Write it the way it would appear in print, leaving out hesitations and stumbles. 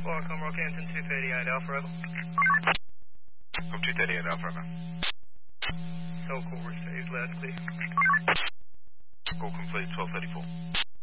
Welcome, Rockhampton 238 Alpha Rebel. From 238 Alpha Rebel. Cell call received, loud and clear. Call complete, 1234.